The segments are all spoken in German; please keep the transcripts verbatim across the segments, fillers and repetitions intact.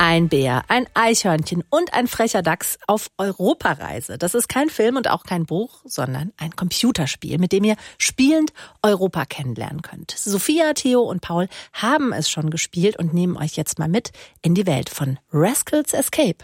Ein Bär, ein Eichhörnchen und ein frecher Dachs auf Europareise. Das ist kein Film und auch kein Buch, sondern ein Computerspiel, mit dem ihr spielend Europa kennenlernen könnt. Sophia, Theo und Paul haben es schon gespielt und nehmen euch jetzt mal mit in die Welt von Rascal's Escape.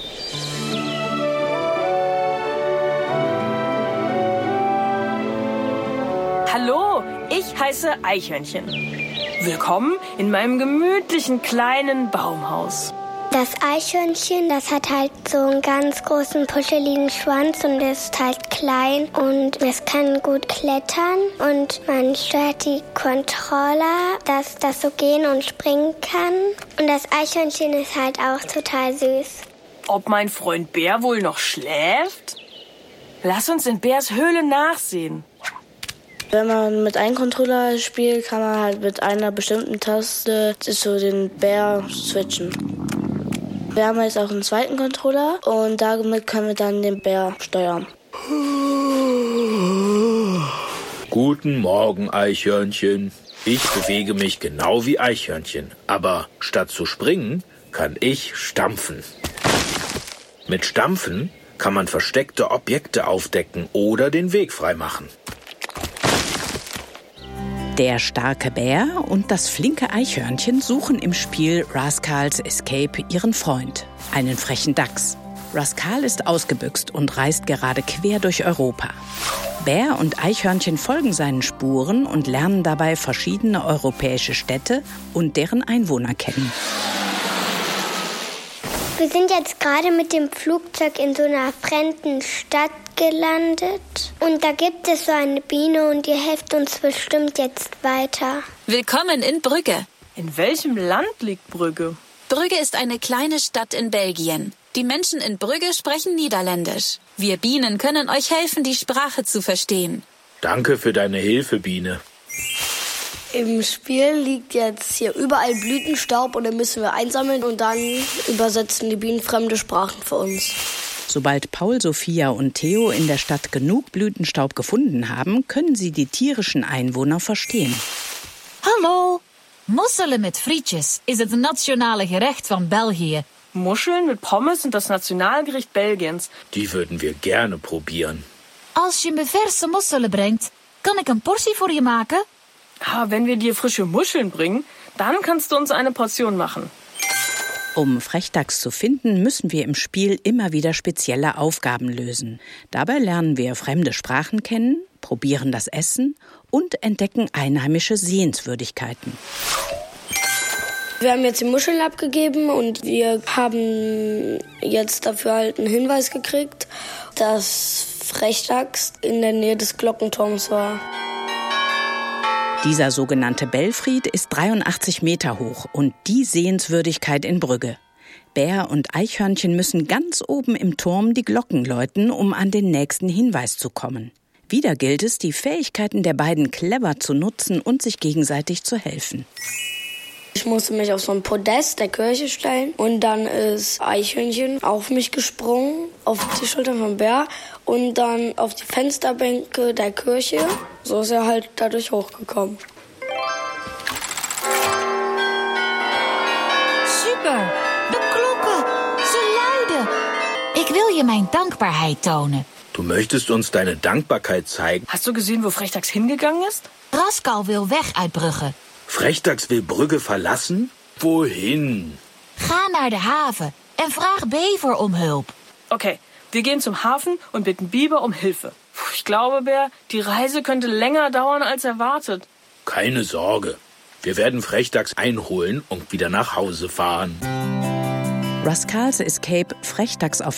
Hallo, ich heiße Eichhörnchen. Willkommen in meinem gemütlichen kleinen Baumhaus. Das Eichhörnchen, das hat halt so einen ganz großen, puscheligen Schwanz und ist halt klein und es kann gut klettern und man steuert die Controller, dass das so gehen und springen kann. Und das Eichhörnchen ist halt auch total süß. Ob mein Freund Bär wohl noch schläft? Lass uns in Bärs Höhle nachsehen. Wenn man mit einem Controller spielt, kann man halt mit einer bestimmten Taste so den Bär switchen. Wir haben jetzt auch einen zweiten Controller und damit können wir dann den Bär steuern. Guten Morgen, Eichhörnchen. Ich bewege mich genau wie Eichhörnchen, aber statt zu springen, kann ich stampfen. Mit Stampfen kann man versteckte Objekte aufdecken oder den Weg freimachen. Der starke Bär und das flinke Eichhörnchen suchen im Spiel Rascal's Escape ihren Freund, einen frechen Dachs. Rascal ist ausgebüxt und reist gerade quer durch Europa. Bär und Eichhörnchen folgen seinen Spuren und lernen dabei verschiedene europäische Städte und deren Einwohner kennen. Wir sind jetzt gerade mit dem Flugzeug in so einer fremden Stadt gelandet. Und da gibt es so eine Biene und die hilft uns bestimmt jetzt weiter. Willkommen in Brügge. In welchem Land liegt Brügge? Brügge ist eine kleine Stadt in Belgien. Die Menschen in Brügge sprechen Niederländisch. Wir Bienen können euch helfen, die Sprache zu verstehen. Danke für deine Hilfe, Biene. Im Spiel liegt jetzt hier überall Blütenstaub und den müssen wir einsammeln und dann übersetzen die Bienen fremde Sprachen für uns. Sobald Paul, Sophia und Theo in der Stadt genug Blütenstaub gefunden haben, können sie die tierischen Einwohner verstehen. Hallo! Mosselen met frietjes is het nationale gerecht van België. Muscheln mit Pommes sind das Nationalgericht Belgiens. Die würden wir gerne probieren. Als je me verse mosselen brengt, kan ik een portie voor je maken? Ah, wenn wir dir frische Muscheln bringen, dann kannst du uns eine Portion machen. Um Frechdachs zu finden, müssen wir im Spiel immer wieder spezielle Aufgaben lösen. Dabei lernen wir fremde Sprachen kennen, probieren das Essen und entdecken einheimische Sehenswürdigkeiten. Wir haben jetzt die Muscheln abgegeben und wir haben jetzt dafür halt einen Hinweis gekriegt, dass Frechdachs in der Nähe des Glockenturms war. Dieser sogenannte Belfried ist dreiundachtzig Meter hoch und die Sehenswürdigkeit in Brügge. Bär und Eichhörnchen müssen ganz oben im Turm die Glocken läuten, um an den nächsten Hinweis zu kommen. Wieder gilt es, die Fähigkeiten der beiden clever zu nutzen und sich gegenseitig zu helfen. Ich musste mich auf so ein Podest der Kirche stellen und dann ist Eichhörnchen auf mich gesprungen, auf die Schultern vom Bär und dann auf die Fensterbänke der Kirche. So ist er halt dadurch hochgekommen. Super! De klokken! Ze luiden! Ik wil je mijn dankbaarheid tonen. Du möchtest uns deine Dankbarkeit zeigen. Hast du gesehen, wo Frechdachs hingegangen ist? Rascal wil weg uit Brugge. Frechdachs will Brügge verlassen? Wohin? Ga naar de haven en vraag Bever om hulp. Okay, wir gehen zum Hafen und bitten Biber um Hilfe. Puh, ich glaube, Bär, die Reise könnte länger dauern als erwartet. Keine Sorge. Wir werden Frechdachs einholen und wieder nach Hause fahren. Rascal's Escape Frechdachs auf